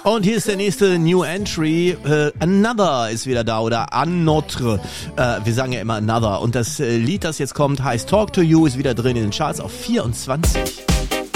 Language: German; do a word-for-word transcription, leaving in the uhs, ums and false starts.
Und hier ist der nächste New Entry. Äh, Another ist wieder da oder Un Notre. Äh, wir sagen ja immer Another. Und das äh, Lied, das jetzt kommt, heißt Talk to You, ist wieder drin in den Charts auf vierundzwanzig.